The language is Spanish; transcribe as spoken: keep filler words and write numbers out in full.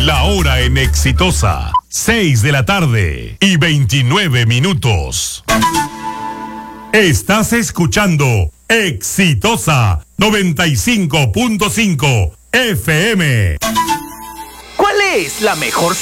La hora en Exitosa, seis de la tarde y veintinueve minutos. Estás escuchando Exitosa noventa y cinco punto cinco F M. ¿Cuál es la mejor